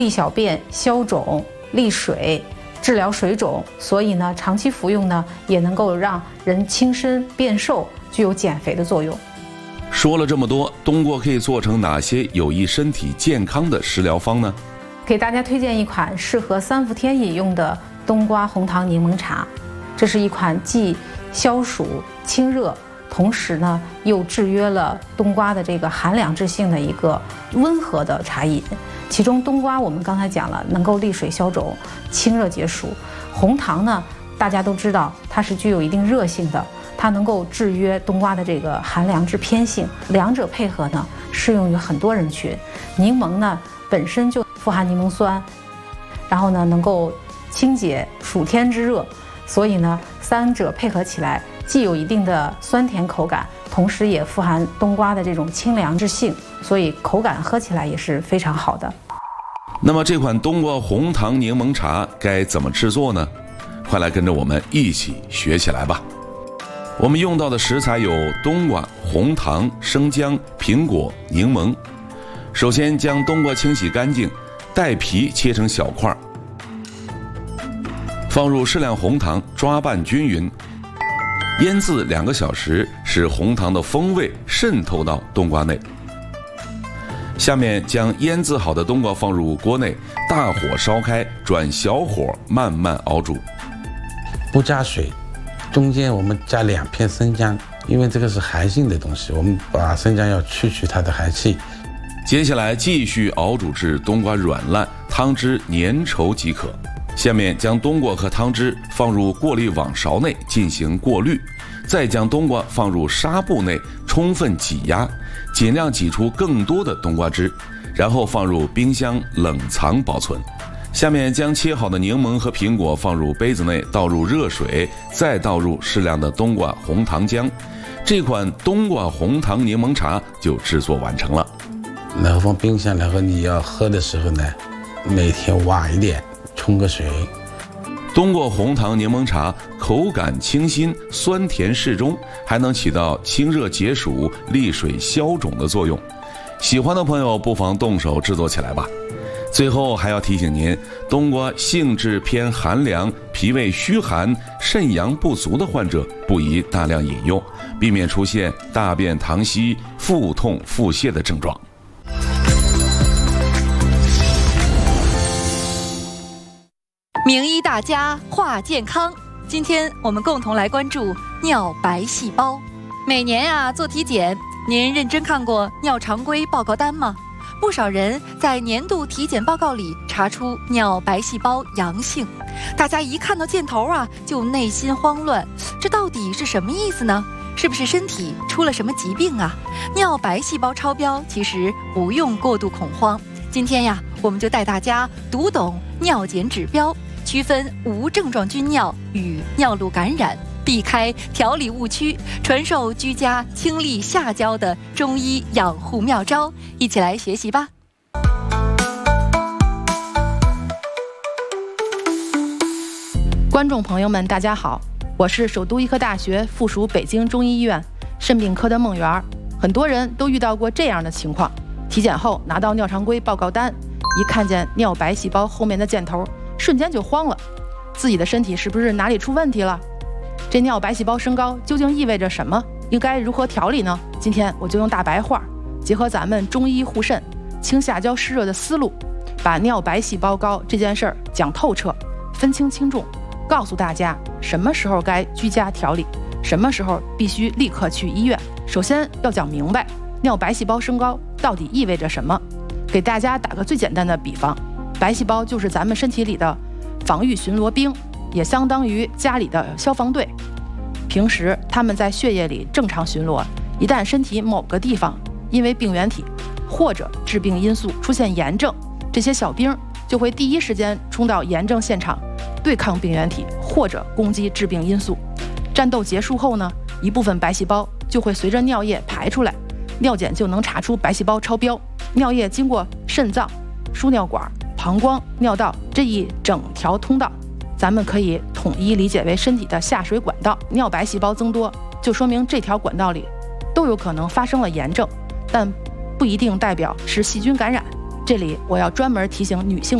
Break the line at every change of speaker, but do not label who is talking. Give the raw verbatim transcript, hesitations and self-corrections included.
利小便、消肿、利水、治疗水肿，所以呢，长期服用呢，也能够让人轻身变瘦，具有减肥的作用。
说了这么多，冬瓜可以做成哪些有益身体健康的食疗方呢？
给大家推荐一款适合三伏天饮用的冬瓜红糖柠檬茶。这是一款既消暑清热，同时呢又制约了冬瓜的这个寒凉之性的一个温和的茶饮。其中冬瓜我们刚才讲了，能够利水消肿、清热解暑。红糖呢，大家都知道它是具有一定热性的，它能够制约冬瓜的这个寒凉之偏性。两者配合呢，适用于很多人群。柠檬呢本身就富含柠檬酸，然后呢能够清解暑天之热。所以呢，三者配合起来，既有一定的酸甜口感，同时也富含冬瓜的这种清凉之性，所以口感喝起来也是非常好的。
那么这款冬瓜红糖柠檬茶该怎么制作呢？快来跟着我们一起学起来吧。我们用到的食材有冬瓜、红糖、生姜、苹果、柠檬。首先将冬瓜清洗干净，带皮切成小块，放入适量红糖，抓拌均匀，腌制两个小时，使红糖的风味渗透到冬瓜内。下面将腌制好的冬瓜放入锅内，大火烧开，转小火慢慢熬煮。
不加水，中间我们加两片生姜，因为这个是寒性的东西，我们把生姜要去去它的寒气。
接下来继续熬煮至冬瓜软烂，汤汁粘稠即可。下面将冬瓜和汤汁放入过滤网勺内进行过滤，再将冬瓜放入纱布内充分挤压，尽量挤出更多的冬瓜汁，然后放入冰箱冷藏保存。下面将切好的柠檬和苹果放入杯子内，倒入热水，再倒入适量的冬瓜红糖浆，这款冬瓜红糖柠檬茶就制作完成了。
然后放冰箱，然后你要喝的时候呢，每天晚一点冲个水。
冬瓜红糖柠檬茶口感清新，酸甜适中，还能起到清热解暑、利水消肿的作用。喜欢的朋友不妨动手制作起来吧。最后还要提醒您，冬瓜性质偏寒凉，脾胃虚寒、肾阳不足的患者不宜大量饮用，避免出现大便溏稀、腹痛、腹泻的症状。
名医大家话健康，今天我们共同来关注尿白细胞。每年啊做体检，您认真看过尿常规报告单吗？不少人在年度体检报告里查出尿白细胞阳性，大家一看到箭头啊就内心慌乱，这到底是什么意思呢？是不是身体出了什么疾病啊？尿白细胞超标其实不用过度恐慌。今天呀，我们就带大家读懂尿检指标，区分无症状菌尿与尿路感染，避开调理误区，传授居家清利下焦的中医养护妙招，一起来学习吧。
观众朋友们，大家好，我是首都医科大学附属北京中医医院肾病科的孟媛。很多人都遇到过这样的情况，体检后拿到尿常规报告单，一看见尿白细胞后面的箭头，瞬间就慌了，自己的身体是不是哪里出问题了？这尿白细胞升高究竟意味着什么？应该如何调理呢？今天我就用大白话，结合咱们中医护肾、清下焦湿热的思路，把尿白细胞高这件事儿讲透彻，分清轻重，告诉大家什么时候该居家调理，什么时候必须立刻去医院。首先要讲明白尿白细胞升高到底意味着什么。给大家打个最简单的比方，白细胞就是咱们身体里的防御巡逻兵，也相当于家里的消防队。平时他们在血液里正常巡逻，一旦身体某个地方因为病原体或者致病因素出现炎症，这些小兵就会第一时间冲到炎症现场，对抗病原体或者攻击致病因素。战斗结束后呢，一部分白细胞就会随着尿液排出来，尿检就能查出白细胞超标。尿液经过肾脏、输尿管、膀胱、尿道这一整条通道，咱们可以统一理解为身体的下水管道。尿白细胞增多，就说明这条管道里都有可能发生了炎症，但不一定代表是细菌感染。 这里我要专门提醒女性